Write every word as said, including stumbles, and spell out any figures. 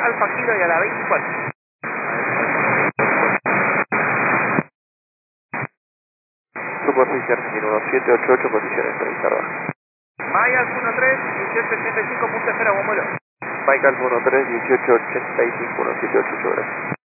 Alfa Kilo y a la veinticuatro. Superficie Argentina uno siete ocho ocho, posición entrevista baja. Mayas uno tres, dieciocho ochenta y cinco, punto espera, buen vuelo. Michael uno tres, dieciocho ochenta y cinco, uno siete ocho ocho, gracias.